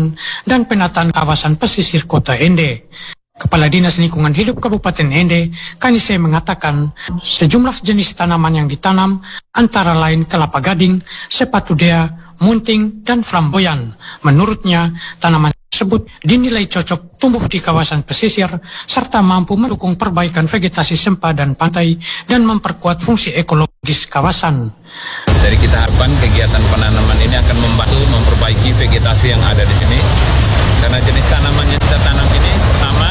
Lingkungan dan Penataan Kawasan Pesisir Kota Ende. Kepala Dinas Lingkungan Hidup Kabupaten Ende, Kanise, mengatakan sejumlah jenis tanaman yang ditanam antara lain kelapa gading, sepatudea, munting, dan flamboyan. Menurutnya, tanaman tersebut dinilai cocok tumbuh di kawasan pesisir serta mampu mendukung perbaikan vegetasi sempadan pantai dan memperkuat fungsi ekologis kawasan. Jadi kita harapkan kegiatan penanaman ini akan membantu memperbaiki vegetasi yang ada di sini. Karena jenis tanaman yang kita tanam ini pertama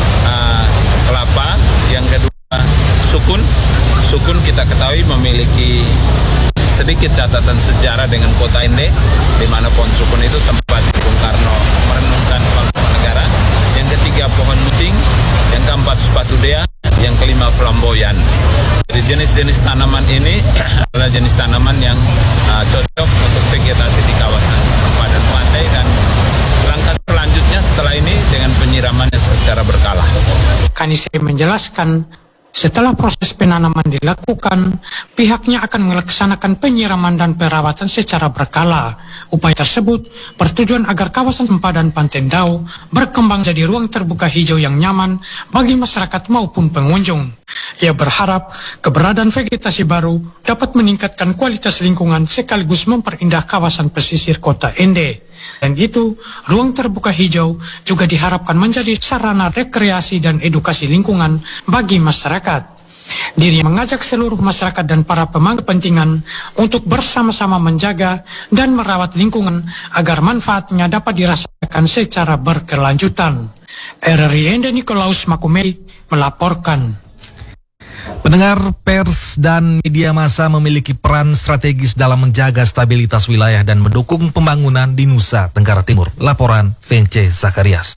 kelapa, yang kedua sukun. Sukun kita ketahui memiliki sedikit catatan sejarah dengan kota Ende, di mana pohon sukun itu tempat Bung Karno merenungkan bangsa negara. Yang ketiga pohon muting, yang keempat sepatudea, yang kelima flamboyan. Jadi jenis-jenis tanaman ini adalah jenis tanaman yang cocok untuk vegetasi di kawasan sempadan pantai, dan langkah selanjutnya setelah ini dengan penyiramannya secara berkala. Kanise menjelaskan, setelah proses penanaman dilakukan, pihaknya akan melaksanakan penyiraman dan perawatan secara berkala. Upaya tersebut bertujuan agar kawasan sempadan Pantai Ndau berkembang jadi ruang terbuka hijau yang nyaman bagi masyarakat maupun pengunjung. Ia berharap keberadaan vegetasi baru dapat meningkatkan kualitas lingkungan sekaligus memperindah kawasan pesisir Kota Ende. Dan itu, ruang terbuka hijau juga diharapkan menjadi sarana rekreasi dan edukasi lingkungan bagi masyarakat. Dirinya mengajak seluruh masyarakat dan para pemangku kepentingan untuk bersama-sama menjaga dan merawat lingkungan agar manfaatnya dapat dirasakan secara berkelanjutan. RRI Ende Nikolaus Makumei melaporkan. Pendengar, pers dan media massa memiliki peran strategis dalam menjaga stabilitas wilayah dan mendukung pembangunan di Nusa Tenggara Timur. Laporan Vence Zakarias.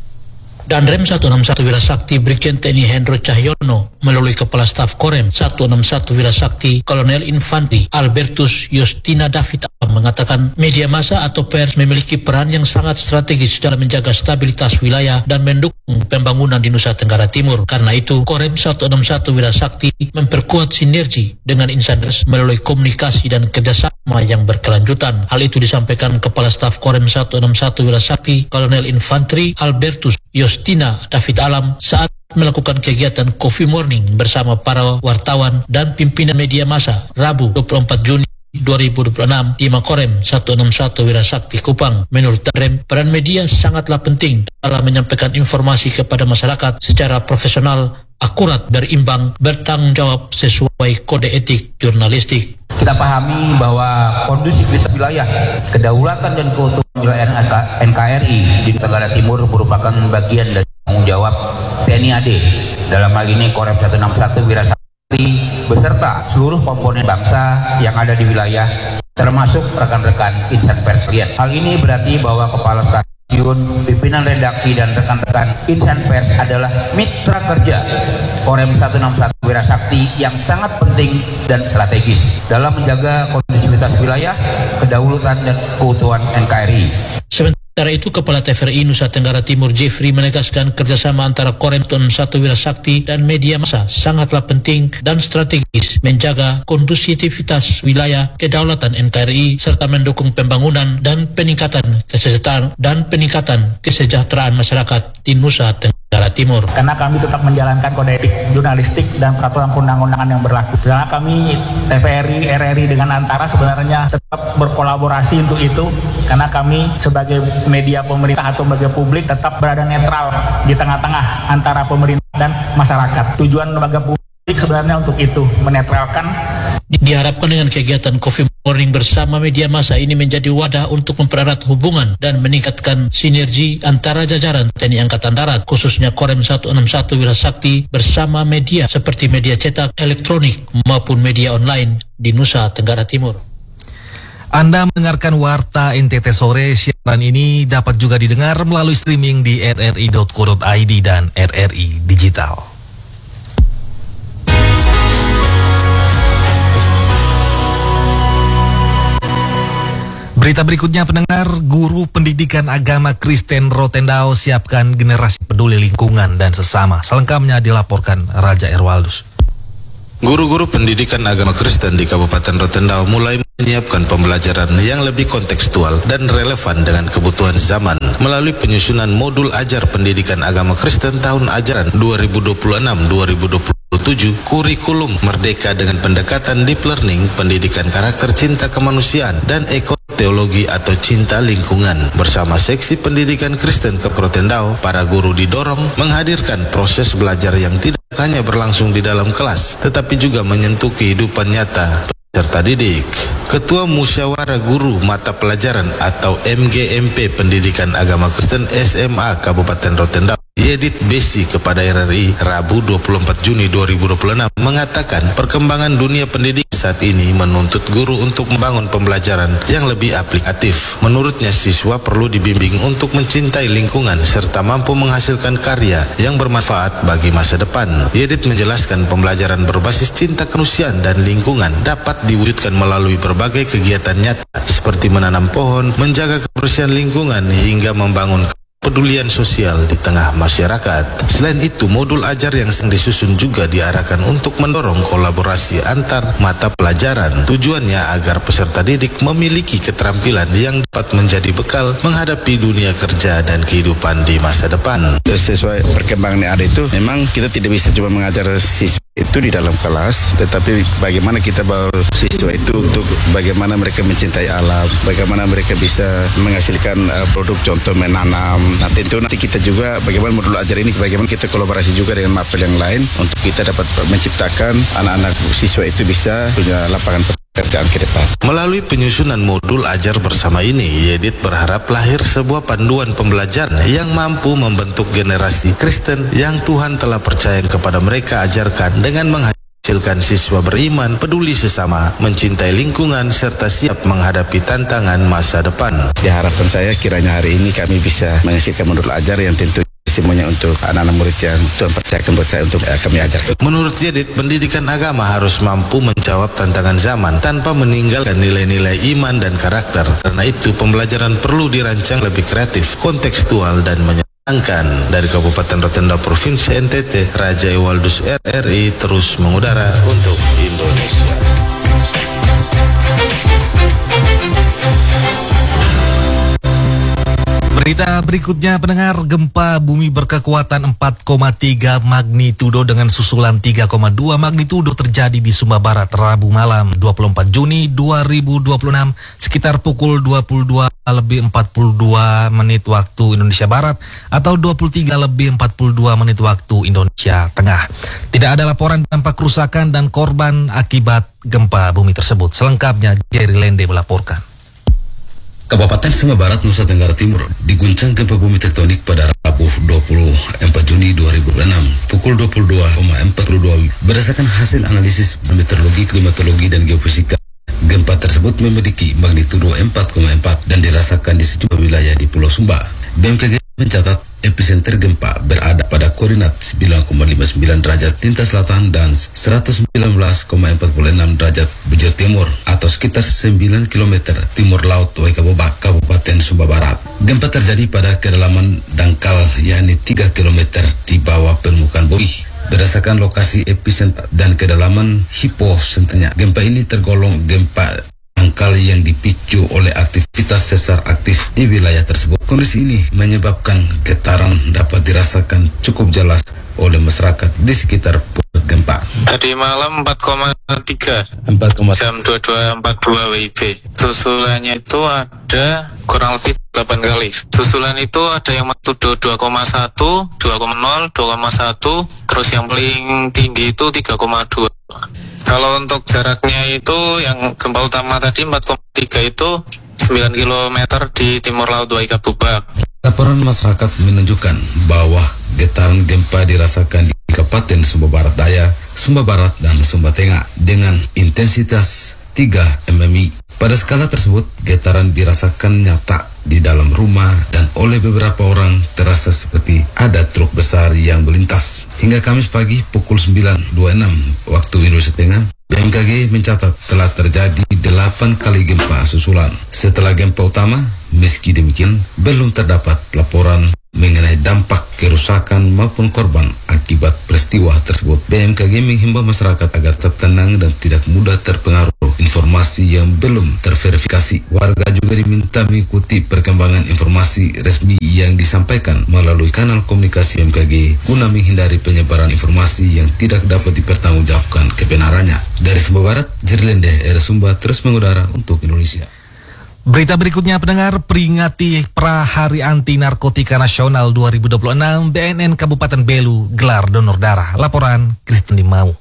Danrem 161 Wirasakti Brigjen TNI Hendro Cahyono melalui Kepala Staf Korem 161 Wirasakti Kolonel Infantri Albertus Yostina David mengatakan media massa atau pers memiliki peran yang sangat strategis dalam menjaga stabilitas wilayah dan mendukung pembangunan di Nusa Tenggara Timur. Karena itu, Korem 161 Wirasakti memperkuat sinergi dengan insan pers melalui komunikasi dan kerjasama yang berkelanjutan. Hal itu disampaikan Kepala Staf Korem 161 Wirasakti Kolonel Infantri Albertus Yostina David Alam saat melakukan kegiatan Coffee Morning bersama para wartawan dan pimpinan media massa Rabu 24 Juni 2026 di Makorem 161 Wirasakti Kupang. Menurut Danrem, peran media sangatlah penting dalam menyampaikan informasi kepada masyarakat secara profesional, akurat, berimbang, bertanggung jawab sesuai kode etik jurnalistik. Kita pahami bahwa kondusivitas wilayah, kedaulatan dan keutuhan wilayah NKRI di Tenggara Timur merupakan bagian dari tanggung jawab TNI AD. Dalam hal ini Korem 161 Wirasakti beserta seluruh komponen bangsa yang ada di wilayah, termasuk rekan-rekan insan pers sekalian. Hal ini berarti bahwa Kepala Stasiun, pimpinan redaksi dan rekan-rekan insan pers adalah mitra kerja Korem 161 Wirasakti yang sangat penting dan strategis dalam menjaga kondusivitas wilayah, kedaulatan dan keutuhan NKRI. Sementara itu, Kepala TVRI Nusa Tenggara Timur Jeffrey menegaskan kerjasama antara Korem 161 Wirasakti dan media massa sangatlah penting dan strategis menjaga kondusivitas wilayah, kedaulatan NKRI serta mendukung pembangunan dan peningkatan kesejahteraan masyarakat di Nusa Tenggara Timur. Karena kami tetap menjalankan kode etik jurnalistik dan peraturan perundang-undangan yang berlaku. Karena kami TVRI, RRI dengan Antara sebenarnya tetap berkolaborasi untuk itu. Karena kami sebagai media pemerintah atau media publik tetap berada netral di tengah-tengah antara pemerintah dan masyarakat. Tujuan lembaga publik sebenarnya untuk itu, menetralkan. Diharapkan dengan kegiatan Coffee Morning bersama media massa ini menjadi wadah untuk mempererat hubungan dan meningkatkan sinergi antara jajaran TNI Angkatan Darat, khususnya Korem 161 Wirasakti bersama media seperti media cetak, elektronik maupun media online di Nusa Tenggara Timur. Anda mendengarkan Warta NTT Sore. Siaran ini dapat juga didengar melalui streaming di rri.co.id dan RRI Digital. Berita berikutnya, pendengar, guru pendidikan agama Kristen Rotendao siapkan generasi peduli lingkungan dan sesama. Selengkapnya dilaporkan Raja Erwaldus. Guru-guru pendidikan agama Kristen di Kabupaten Rotendao mulai menyiapkan pembelajaran yang lebih kontekstual dan relevan dengan kebutuhan zaman melalui penyusunan modul ajar pendidikan agama Kristen tahun ajaran 2026-2027, kurikulum merdeka dengan pendekatan deep learning, pendidikan karakter, cinta kemanusiaan, dan ekoteologi atau cinta lingkungan. Bersama seksi pendidikan Kristen Keprotendau, para guru didorong menghadirkan proses belajar yang tidak hanya berlangsung di dalam kelas, tetapi juga menyentuh kehidupan nyata peserta didik. Ketua Musyawarah Guru Mata Pelajaran atau MGMP Pendidikan Agama Kristen SMA Kabupaten Rotendau, Yedit Besi kepada RRI Rabu 24 Juni 2026 mengatakan perkembangan dunia pendidikan saat ini menuntut guru untuk membangun pembelajaran yang lebih aplikatif. Menurutnya, siswa perlu dibimbing untuk mencintai lingkungan serta mampu menghasilkan karya yang bermanfaat bagi masa depan. Yedit menjelaskan pembelajaran berbasis cinta kemanusiaan dan lingkungan dapat diwujudkan melalui berbagai kegiatan nyata seperti menanam pohon, menjaga kebersihan lingkungan, hingga membangun pedulian sosial di tengah masyarakat. Selain itu, modul ajar yang sedang disusun juga diarahkan untuk mendorong kolaborasi antar mata pelajaran. Tujuannya agar peserta didik memiliki keterampilan yang dapat menjadi bekal menghadapi dunia kerja dan kehidupan di masa depan. Sesuai perkembangan yang ada itu, memang kita tidak bisa cuma mengajar siswa itu di dalam kelas, tetapi bagaimana kita bawa siswa itu untuk bagaimana mereka mencintai alam, bagaimana mereka bisa menghasilkan produk, contoh menanam. Nah, tentu nanti kita juga bagaimana modul ajar ini, bagaimana kita kolaborasi juga dengan mapel yang lain untuk kita dapat menciptakan anak-anak siswa itu bisa punya lapangan pekerjaan ke depan. Melalui penyusunan modul ajar bersama ini, Yedit berharap lahir sebuah panduan pembelajaran yang mampu membentuk generasi Kristen yang Tuhan telah percaya kepada mereka ajarkan dengan menghasilkan siswa beriman, peduli sesama, mencintai lingkungan, serta siap menghadapi tantangan masa depan. Di harapan saya kiranya hari ini kami bisa menghasilkan modul ajar yang tentu semuanya untuk anak-anak murid yang Tuhan percayakan buat saya untuk kami ajarkan. Menurut Yedit, pendidikan agama harus mampu menjawab tantangan zaman tanpa meninggalkan nilai-nilai iman dan karakter. Karena itu, pembelajaran perlu dirancang lebih kreatif, kontekstual, dan menyenangkan. Dari Kabupaten Rotendau, Provinsi NTT, Raja Ewaldus RRI terus mengudara untuk Indonesia. Berita berikutnya, pendengar, gempa bumi berkekuatan 4,3 magnitudo dengan susulan 3,2 magnitudo terjadi di Sumba Barat Rabu malam 24 Juni 2026 sekitar pukul 22:42 waktu Indonesia Barat atau 23:42 waktu Indonesia Tengah. Tidak ada laporan dampak kerusakan dan korban akibat gempa bumi tersebut. Selengkapnya Jerry Lende melaporkan. Kabupaten Sumba Barat, Nusa Tenggara Timur diguncang gempa bumi tektonik pada Rabu 24 Juni 2006 pukul 22:42 berdasarkan hasil analisis meteorologi, klimatologi, dan geofisika. Gempa tersebut memiliki magnitudo 4,4 dan dirasakan di sejumlah wilayah di Pulau Sumba. BMKG mencatat epicenter gempa berada pada koordinat 9,59 derajat lintas selatan dan 119,46 derajat bujur timur atau sekitar 9 km timur laut Waikabobak, Kabupaten Sumba Barat. Gempa terjadi pada kedalaman dangkal yakni 3 km di bawah permukaan bumi. Berdasarkan lokasi epicenter dan kedalaman hiposentenya, gempa ini tergolong gempa dangkal yang dipicu oleh aktivitas sesar aktif di wilayah tersebut. Kondisi ini menyebabkan getaran dapat dirasakan cukup jelas oleh masyarakat di sekitar pusat gempa. Tadi malam 4,3 jam 22.42 WIB. Susulannya itu ada kurang lebih 8 kali. Susulan itu ada yang magnitudo 2,1, 2,0, 2,1, terus yang paling tinggi itu 3,2. Kalau untuk jaraknya itu yang gempa utama tadi 4,3 itu 9 km di timur laut Waikabubak. Laporan masyarakat menunjukkan bahwa getaran gempa dirasakan di Kabupaten Sumba Barat Daya, Sumba Barat, dan Sumba Tengah dengan intensitas 3 mm. Pada skala tersebut, getaran dirasakan nyata di dalam rumah dan oleh beberapa orang terasa seperti ada truk besar yang melintas. Hingga Kamis pagi pukul 9.26 waktu Indonesia Tengah, BMKG mencatat telah terjadi 8 kali gempa susulan. Setelah gempa utama, meski demikian, belum terdapat laporan mengenai dampak kerusakan maupun korban akibat peristiwa tersebut. BMKG menghimbau masyarakat agar tetap tenang dan tidak mudah terpengaruh informasi yang belum terverifikasi. Warga juga diminta mengikuti perkembangan informasi resmi yang disampaikan melalui kanal komunikasi BMKG guna menghindari penyebaran informasi yang tidak dapat dipertanggungjawabkan kebenarannya. Dari Sumba Barat, Jirlende R. Sumba terus mengudara untuk Indonesia. Berita berikutnya, pendengar, peringati pra Hari Anti Narkotika Nasional 2026, BNN Kabupaten Belu gelar donor darah. Laporan Kristen Dimau.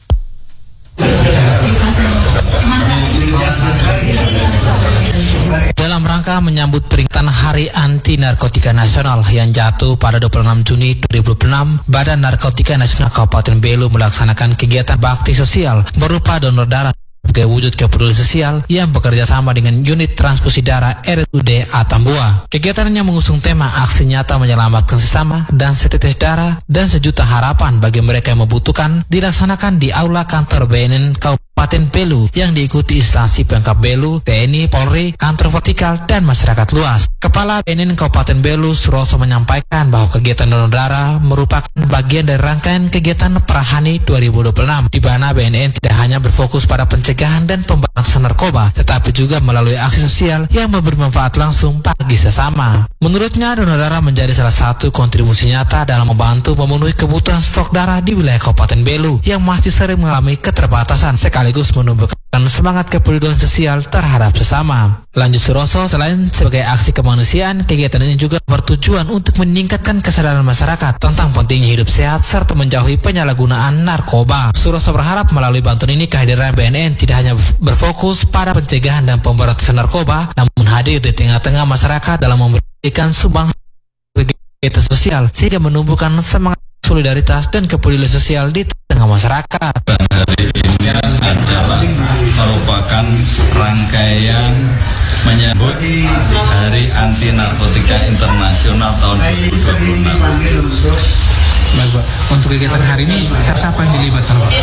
Dalam rangka menyambut peringatan Hari Anti Narkotika Nasional yang jatuh pada 26 Juni 2026, Badan Narkotika Nasional Kabupaten Belu melaksanakan kegiatan bakti sosial berupa donor darah sebagai wujud kepedulian sosial yang bekerja sama dengan unit transfusi darah RSUD Atambua. Kegiatannya mengusung tema aksi nyata menyelamatkan sesama dan setetes darah dan sejuta harapan bagi mereka yang membutuhkan, dilaksanakan di Aula Kantor BNN Kabupaten Belu yang diikuti instansi Pemkab Belu, TNI, Polri, kantor vertikal, dan masyarakat luas. Kepala BNN Kabupaten Belu, Suroso, menyampaikan bahwa kegiatan donor darah merupakan bagian dari rangkaian kegiatan Prahani 2026, di mana BNN tidak hanya berfokus pada pencegahan dan pemberantasan narkoba, tetapi juga melalui aksi sosial yang memberi manfaat langsung bagi sesama. Menurutnya, donor darah menjadi salah satu kontribusi nyata dalam membantu memenuhi kebutuhan stok darah di wilayah Kabupaten Belu yang masih sering mengalami keterbatasan, sekaligus menumbuhkan semangat kepedulian sosial terhadap sesama. Lanjut Suroso, selain sebagai aksi kemanusiaan, kegiatan ini juga bertujuan untuk meningkatkan kesadaran masyarakat tentang pentingnya hidup sehat serta menjauhi penyalahgunaan narkoba. Suroso berharap melalui bantuan ini kehadiran BNN tidak hanya berfokus pada pencegahan dan pemberantasan narkoba, namun hadir di tengah-tengah masyarakat dalam memberikan sumbangsi kegiatan sosial sehingga menumbuhkan semangat solidaritas dan kepedulian sosial di tengah masyarakat. Hari ini adalah merupakan rangkaian menyambut Hari Anti Narkotika Internasional tahun 2026. Baik, Pak. Untuk kegiatan hari ini, siapa yang dilibatkan, Pak?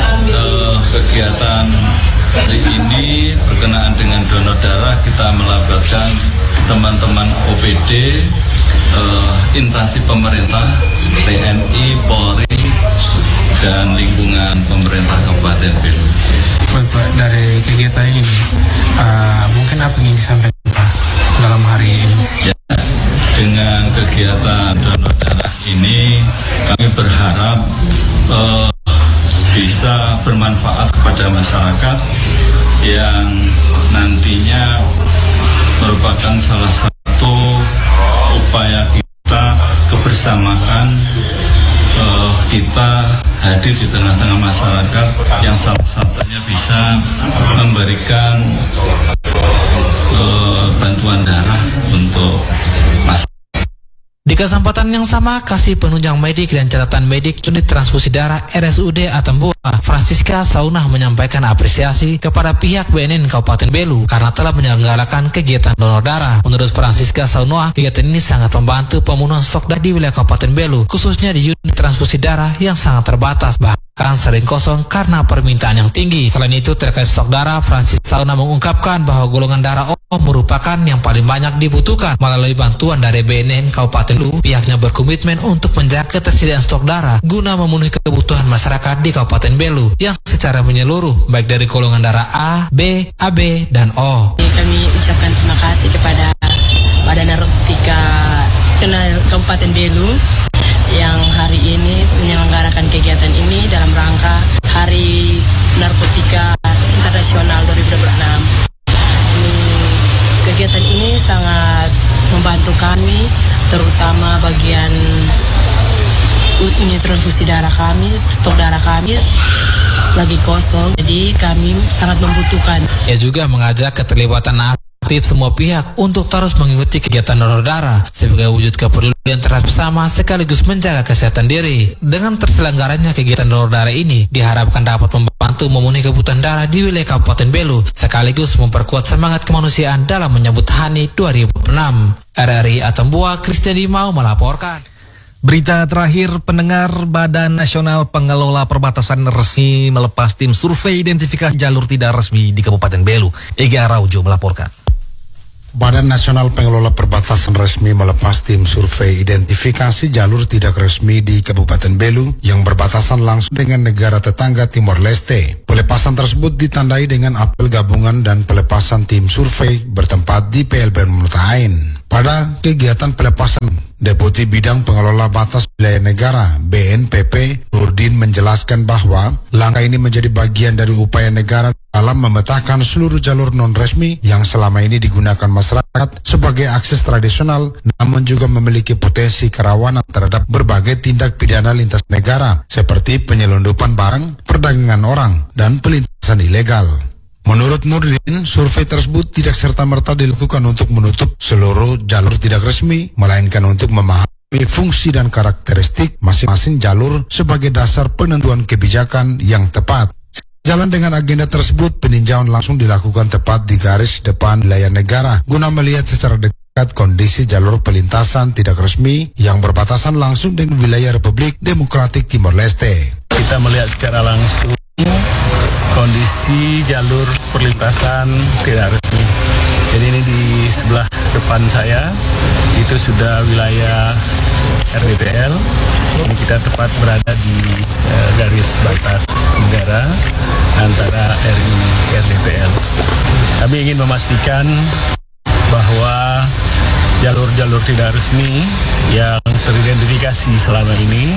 Kegiatan hari ini berkenaan dengan donor darah, kita melibatkan teman-teman OPD, instansi pemerintah, TNI, Polri, dan lingkungan pemerintah Kabupaten Belu. Baik, Pak, dari kegiatan ini mungkin apa yang ingin disampaikan, Pak, dalam hari ini? Ya, dengan kegiatan donor darah ini kami berharap bisa bermanfaat kepada masyarakat yang nantinya merupakan salah satu upaya kita kebersamaan, kita hadir di tengah-tengah masyarakat yang salah satunya bisa memberikan bantuan darah untuk masyarakat. Di kesempatan yang sama, Kasih Penunjang Medik dan Catatan Medik Unit Transfusi Darah RSUD Atambua, Francisca Saunah, menyampaikan apresiasi kepada pihak BNN Kabupaten Belu karena telah menyelenggarakan kegiatan donor darah. Menurut Francisca Saunah, kegiatan ini sangat membantu pemenuhan stok darah di wilayah Kabupaten Belu, khususnya di unit transfusi darah yang sangat terbatas, bahkan sering kosong karena permintaan yang tinggi. Selain itu, terkait stok darah, Francisca Saunah mengungkapkan bahwa golongan darah O merupakan yang paling banyak dibutuhkan. Melalui bantuan dari BNN Kabupaten Belu, pihaknya berkomitmen untuk menjaga ketersediaan stok darah guna memenuhi kebutuhan masyarakat di Kabupaten Belu yang secara menyeluruh, baik dari golongan darah A, B, AB, dan O. Kami ucapkan terima kasih kepada Badan Narkotika Kabupaten Belu yang hari ini menyelenggarakan kegiatan ini dalam rangka Hari Narkotika Internasional 2026. Kegiatan ini sangat membantu kami, terutama bagian unit transfusi darah kami, stok darah kami lagi kosong, jadi kami sangat membutuhkan. Ia juga mengajak keterlibatan aktif semua pihak untuk terus mengikuti kegiatan donor darah sebagai wujud kepedulian terhadap sesama sekaligus menjaga kesehatan diri. Dengan terselenggaranya kegiatan donor darah ini diharapkan dapat membantu memenuhi kebutuhan darah di wilayah Kabupaten Belu sekaligus memperkuat semangat kemanusiaan dalam menyambut HANI 2006. RRI Atambua, Kristen Dimau melaporkan. Berita terakhir, pendengar, Badan Nasional Pengelola Perbatasan resmi melepas tim survei identifikasi jalur tidak resmi di Kabupaten Belu. Ega Raujo melaporkan. Badan Nasional Pengelola Perbatasan resmi melepas tim survei identifikasi jalur tidak resmi di Kabupaten Belu yang berbatasan langsung dengan negara tetangga Timor Leste. Pelepasan tersebut ditandai dengan apel gabungan dan pelepasan tim survei bertempat di PLBN Murtain. Pada kegiatan pelepasan, Deputi Bidang Pengelola Batas Wilayah Negara BNPP Nurdin menjelaskan bahwa langkah ini menjadi bagian dari upaya negara dalam memetakan seluruh jalur non-resmi yang selama ini digunakan masyarakat sebagai akses tradisional, namun juga memiliki potensi kerawanan terhadap berbagai tindak pidana lintas negara seperti penyelundupan barang, perdagangan orang, dan pelintasan ilegal. Menurut Nurdin, survei tersebut tidak serta-merta dilakukan untuk menutup seluruh jalur tidak resmi, melainkan untuk memahami fungsi dan karakteristik masing-masing jalur sebagai dasar penentuan kebijakan yang tepat. Jalan dengan agenda tersebut, peninjauan langsung dilakukan tepat di garis depan wilayah negara guna melihat secara dekat kondisi jalur pelintasan tidak resmi yang berbatasan langsung dengan wilayah Republik Demokratik Timor Leste. Kita melihat secara langsung kondisi jalur perlintasan tidak resmi. Jadi ini di sebelah depan saya itu sudah wilayah RDPL. Ini kita tepat berada di garis batas negara antara RI RDPL. Kami ingin memastikan bahwa jalur-jalur tidak resmi yang teridentifikasi selama ini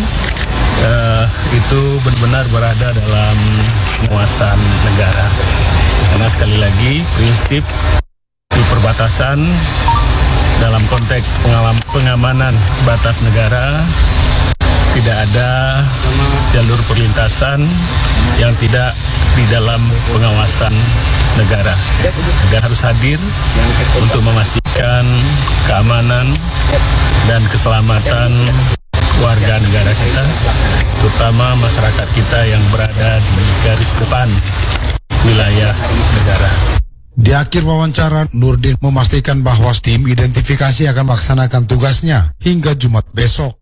itu benar-benar berada dalam penguasaan negara. Karena sekali lagi prinsip di perbatasan dalam konteks pengamanan batas negara tidak ada jalur perlintasan yang tidak di dalam pengawasan negara. Negara harus hadir untuk memastikan keamanan dan keselamatan warga negara kita, terutama masyarakat kita yang berada di garis depan wilayah negara. Di akhir wawancara, Nurdin memastikan bahwa tim identifikasi akan melaksanakan tugasnya hingga Jumat besok.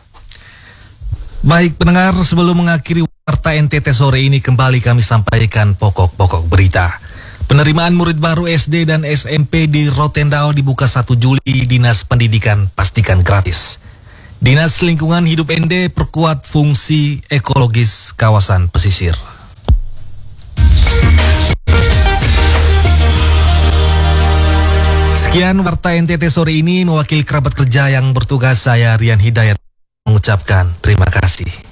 Baik pendengar, sebelum mengakhiri warta NTT sore ini kembali kami sampaikan pokok-pokok berita. Penerimaan murid baru SD dan SMP di Rotendao dibuka 1 Juli, Dinas Pendidikan pastikan gratis. Dinas Lingkungan Hidup ND perkuat fungsi ekologis kawasan pesisir. Sekian warta NTT sore ini, mewakili kerabat kerja yang bertugas, saya Rian Hidayat mengucapkan terima kasih.